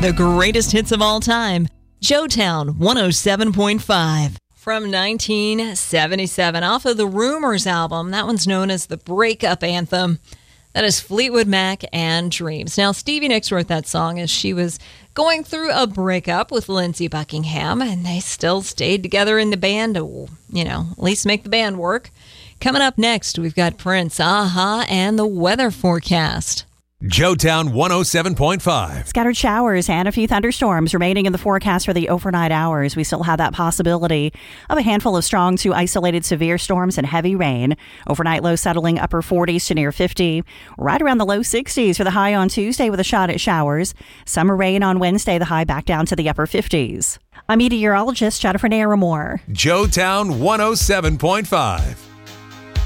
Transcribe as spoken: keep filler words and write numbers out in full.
The greatest hits of all time. Joetown one oh seven point five. From nineteen seventy-seven, off of the Rumors album. That one's known as the Breakup Anthem. That is Fleetwood Mac and Dreams. Now, Stevie Nicks wrote that song as she was going through a breakup with Lindsey Buckingham, and they still stayed together in the band to, you know, at least make the band work. Coming up next, we've got Prince, A-ha, and the weather forecast. Joetown one oh seven point five. Scattered showers and a few thunderstorms remaining in the forecast for the overnight hours. We still have that possibility of a handful of strong to isolated severe storms and heavy rain. Overnight low settling upper forties to near fifty. Right around the low sixties for the high on Tuesday with a shot at showers. Summer rain on Wednesday, the high back down to the upper fifties. I'm meteorologist Jennifer Naramore. Joetown one oh seven point five.